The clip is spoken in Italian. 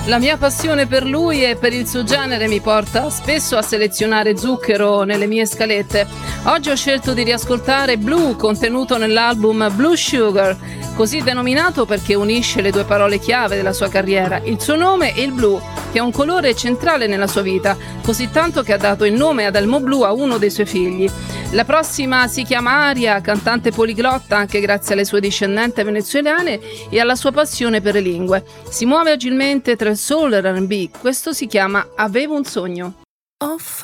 La mia passione per lui e per il suo genere mi porta spesso a selezionare zucchero nelle mie scalette. Oggi ho scelto di riascoltare Blue, contenuto nell'album Blue Sugar, così denominato perché unisce le due parole chiave della sua carriera, il suo nome e il blu, che è un colore centrale nella sua vita, così tanto che ha dato il nome ad Elmo Blu a uno dei suoi figli. La prossima si chiama Aria, cantante poliglotta anche grazie alle sue discendenti venezuelane e alla sua passione per le lingue. Si muove agilmente tra il soul e l'R&B, questo si chiama Avevo un sogno.